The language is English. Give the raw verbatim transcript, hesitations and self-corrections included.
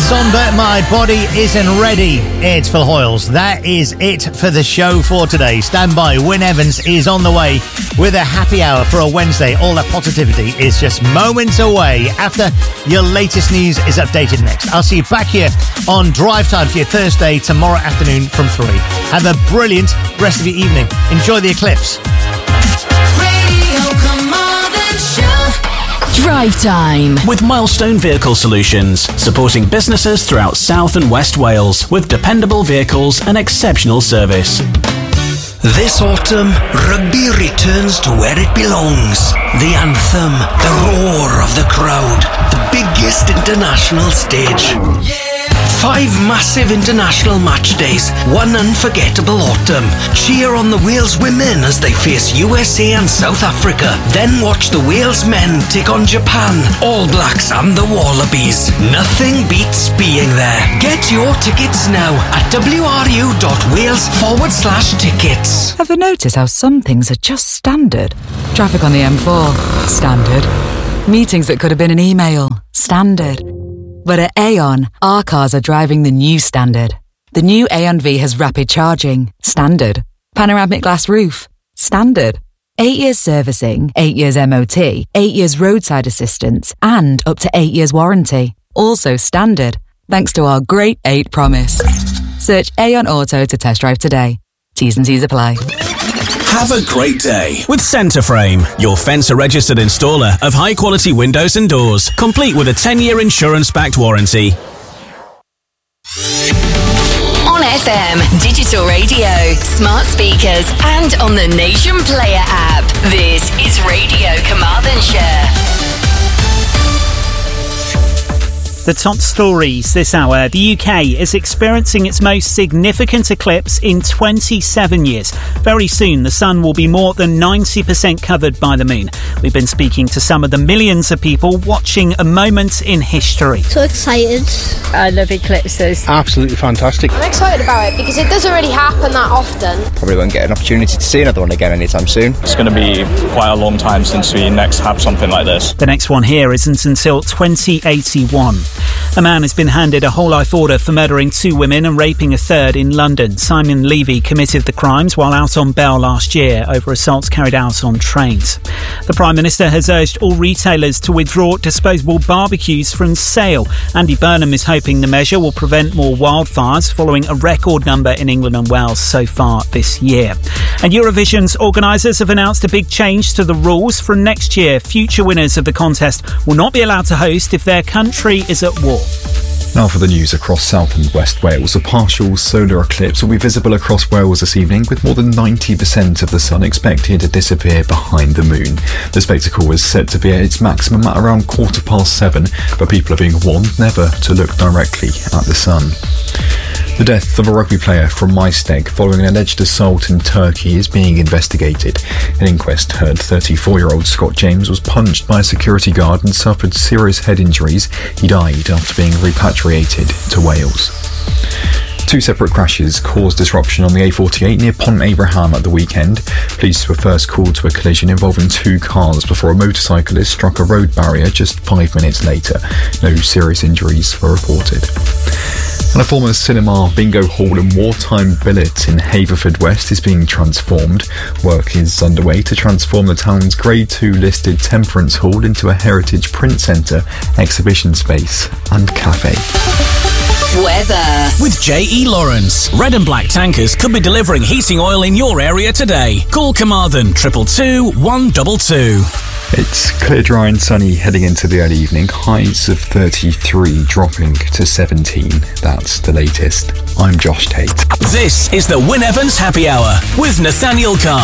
Somber, my body isn't ready. It's Phil Hoyles. That is it for the show for today. Stand by. Wyn Evans is on the way with a happy hour for a Wednesday. All that positivity is just moments away after your latest news is updated next. I'll see you back here on Drive Time for your Thursday tomorrow afternoon from three. Have a brilliant rest of your evening. Enjoy the eclipse. Drive Time with Milestone Vehicle Solutions, supporting businesses throughout South and West Wales with dependable vehicles and exceptional service. This autumn, rugby returns to where it belongs. The anthem, the roar of the crowd, the biggest international stage. Five massive international match days, one unforgettable autumn. Cheer on the Wales women as they face U S A and South Africa. Then watch the Wales men take on Japan, All Blacks and the Wallabies. Nothing beats being there. Get your tickets now at wru.wales forward slash tickets. Ever notice how some things are just standard? Traffic on the M four, standard. Meetings that could have been an email, standard. But at Aon, our cars are driving the new standard. The new Aon V has rapid charging, standard. Panoramic glass roof, standard. Eight years servicing, eight years M O T, eight years roadside assistance, and up to eight years warranty. Also standard, thanks to our Great eight promise. Search Aon Auto to test drive today. T's and C's apply. Have a great day with Centreframe, your fence-registered installer of high-quality windows and doors, complete with a ten-year insurance-backed warranty. On F M, digital radio, smart speakers, and on the Nation Player app. This is Radio Carmarthenshire. The top stories this hour. The U K is experiencing its most significant eclipse in twenty-seven years. Very soon, the sun will be more than ninety percent covered by the moon. We've been speaking to some of the millions of people watching a moment in history. So excited. I love eclipses. Absolutely fantastic. I'm excited about it because it doesn't really happen that often. Probably won't get an opportunity to see another one again anytime soon. It's going to be quite a long time since we next have something like this. The next one here isn't until twenty eighty-one. A man has been handed a whole life order for murdering two women and raping a third in London. Simon Levy committed the crimes while out on bail last year over assaults carried out on trains. The Prime Minister has urged all retailers to withdraw disposable barbecues from sale. Andy Burnham is hoping the measure will prevent more wildfires following a record number in England and Wales so far this year. And Eurovision's organisers have announced a big change to the rules. From next year, future winners of the contest will not be allowed to host if their country is at war. Now for the news across South and West Wales. A partial solar eclipse will be visible across Wales this evening, with more than ninety percent of the sun expected to disappear behind the moon. The spectacle is set to be at its maximum at around quarter past seven, but people are being warned never to look directly at the sun. The death of a rugby player from Maesteg following an alleged assault in Turkey is being investigated. An inquest heard thirty-four-year-old Scott James was punched by a security guard and suffered serious head injuries. He died after being repatriated to Wales. Two separate crashes caused disruption on the A forty-eight near Pont Abraham at the weekend. Police were first called to a collision involving two cars before a motorcyclist struck a road barrier just five minutes later. No serious injuries were reported. And a former cinema, bingo hall and wartime billet in Haverfordwest is being transformed. Work is underway to transform the town's Grade two listed Temperance Hall into a heritage print centre, exhibition space and cafe. Weather. With J E Lawrence, Red and Black Tankers could be delivering heating oil in your area today. Call Carmarthen triple two one two two. It's clear, dry and sunny heading into the early evening. Highs of thirty-three dropping to seventeen. That's the latest. I'm Josh Tate. This is the Wyn Evans Happy Hour with Nathaniel Carr.